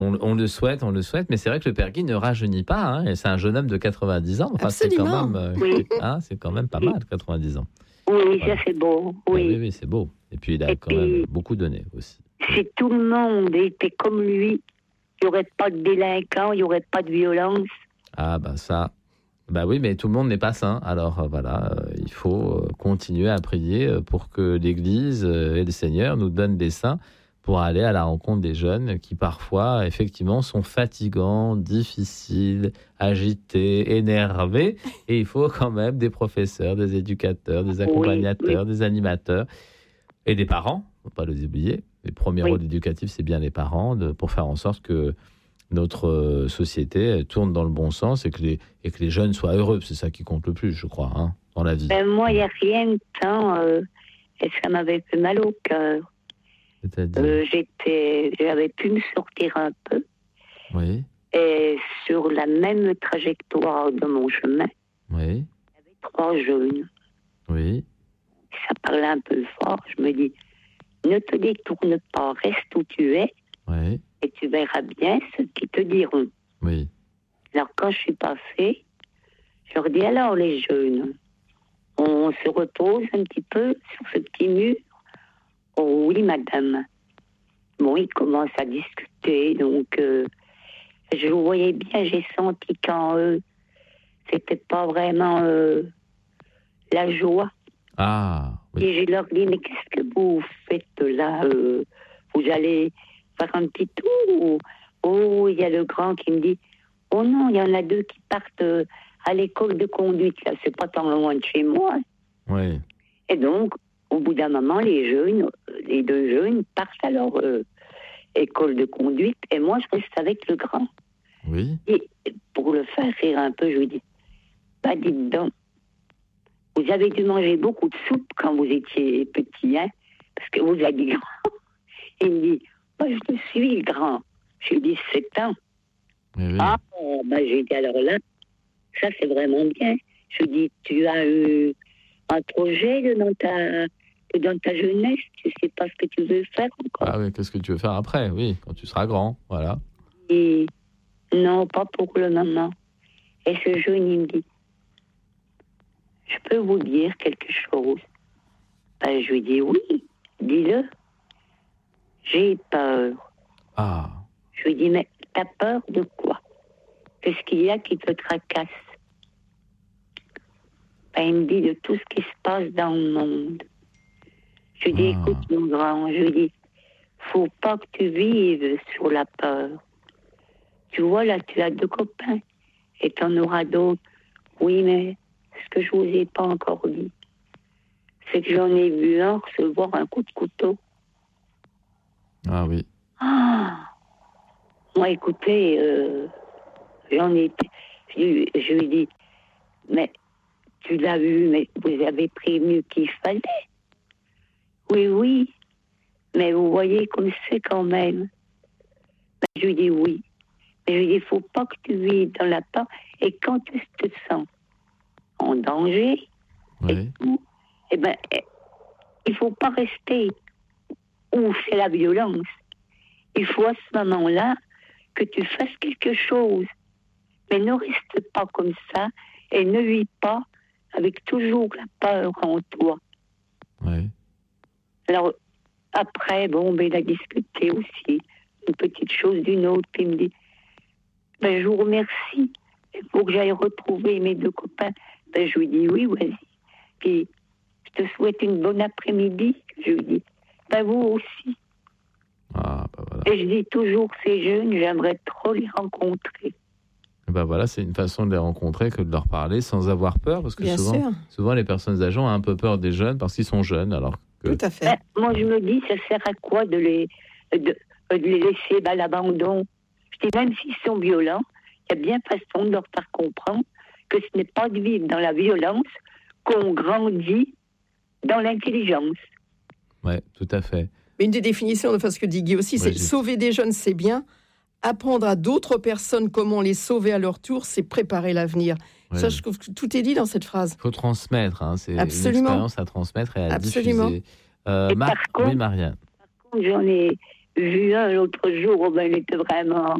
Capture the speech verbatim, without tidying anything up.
On, on le souhaite, on le souhaite, mais c'est vrai que le père Guy ne rajeunit pas. Hein, et c'est un jeune homme de quatre-vingt-dix ans. Enfin, Absolument. c'est quand même, euh, Oui. hein, c'est quand même pas mal, quatre-vingt-dix ans. Oui, Voilà. ça c'est beau. Ah Oui. oui, oui, c'est beau. Et puis il a Et quand puis- même beaucoup donné aussi. Si tout le monde était comme lui, il n'y aurait pas de délinquants, il n'y aurait pas de violence. Ah bah ça, bah oui, mais tout le monde n'est pas saint. Alors euh, voilà, euh, il faut euh, continuer à prier euh, pour que l'Église euh, et le Seigneur nous donnent des saints pour aller à la rencontre des jeunes qui parfois, effectivement, sont fatigants, difficiles, agités, énervés. Et il faut quand même des professeurs, des éducateurs, des accompagnateurs, des animateurs et des parents. Il ne faut pas les oublier. Les premiers Oui. rôles éducatifs, c'est bien les parents de, pour faire en sorte que notre euh, société elle, tourne dans le bon sens et que, les, et que les jeunes soient heureux. C'est ça qui compte le plus, je crois, hein, dans la vie. Ben, moi, il n'y a rien de temps, euh, et ça m'avait fait mal au cœur. C'est-à-dire, Euh, j'étais, j'avais pu me sortir un peu, oui, et sur la même trajectoire de mon chemin, oui, trois jeunes. oui, Ça parlait un peu fort. Je me dis, ne te détourne pas, reste où tu es, oui, et tu verras bien ce qu'ils te diront. oui. Alors, quand je suis passée, je leur dis, alors les jeunes, on se repose un petit peu sur ce petit mur. Oh oui, madame. Bon, ils commencent à discuter, donc euh, je vous voyais bien, j'ai senti qu'en eux, c'était pas vraiment euh, la joie. Ah, oui. Et je leur dis, mais qu'est-ce que vous faites là euh, Vous allez faire un petit tour? Oh, il y a le grand qui me dit, oh non, il y en a deux qui partent euh, à l'école de conduite, là, c'est pas tant loin de chez moi. Oui, Et donc, au bout d'un moment, les jeunes, les deux jeunes partent à leur euh, école de conduite, et moi, je reste avec le grand. oui. Et pour le faire rire un peu, je lui dis, bah dites donc, vous avez dû manger beaucoup de soupe quand vous étiez petit, hein, parce que vous êtes grand. Il me dit, bah, je suis grand. J'ai dit, sept ans. Oui, oui. Ah, bah, j'ai dit, alors là, ça c'est vraiment bien. Je dis, tu as eu un projet dans ta, dans ta jeunesse, tu sais pas ce que tu veux faire encore. Ah oui, qu'est-ce que tu veux faire après? Oui, quand tu seras grand, voilà. Et non, pas pour le moment. Et ce jeune, il me dit, je peux vous dire quelque chose? Ben, je lui dis, oui, dis-le. J'ai peur. Ah, Je lui dis, mais t'as peur de quoi? Qu'est-ce qu'il y a qui te tracasse? Ben, il me dit de tout ce qui se passe dans le monde. Je lui dis, Ah. écoute, mon grand, je lui dis, faut pas que tu vives sur la peur. Tu vois, là, tu as deux copains et t'en auras d'autres. Oui, mais ce que je vous ai pas encore dit, c'est que j'en ai vu un recevoir un coup de couteau. ah oui. Ah! Moi, écoutez, euh, j'en ai... Je, je lui ai dit, mais tu l'as vu, mais vous avez prévenu qu'il fallait. Oui, oui, mais vous voyez comme c'est quand même. Ben, je lui dis oui. Mais je lui dis, il ne faut pas que tu vives dans la peur. Et quand tu te sens en danger, Oui, et tout, eh ben, eh, il ne faut pas rester où c'est la violence. Il faut à ce moment-là que tu fasses quelque chose. Mais ne reste pas comme ça et ne vis pas avec toujours la peur en toi. oui. Alors, après, bon, ben, il a discuté aussi une petite chose d'une autre. Puis il me dit, ben, je vous remercie. Il faut que j'aille retrouver mes deux copains. Ben, je lui dis, oui, vas-y. Puis, je te souhaite une bonne après-midi. Je lui dis, ben, vous aussi. Ah, bah voilà. Et je dis toujours, ces jeunes, j'aimerais trop les rencontrer. Ben voilà, c'est une façon de les rencontrer que de leur parler sans avoir peur, parce que Bien souvent, sûr. souvent les personnes âgées ont un peu peur des jeunes parce qu'ils sont jeunes, alors que Tout à fait. Ben, moi, je me dis, ça sert à quoi de les, de, de les laisser à l'abandon? Je dis, même s'ils sont violents, il y a bien façon de leur faire comprendre que ce n'est pas de vivre dans la violence qu'on grandit dans l'intelligence. ouais, tout à fait. Mais une des définitions de ce que dit Guy aussi, c'est Brigitte. sauver des jeunes, c'est bien. Apprendre à d'autres personnes comment les sauver à leur tour, c'est préparer l'avenir. Ouais. Ça, je trouve que tout est dit dans cette phrase. Il faut transmettre, hein, c'est Absolument. une expérience à transmettre et à Absolument. diffuser. Euh, Et Mar- par contre- oui, Marianne. J'en ai vu un l'autre jour, oh ben, il était vraiment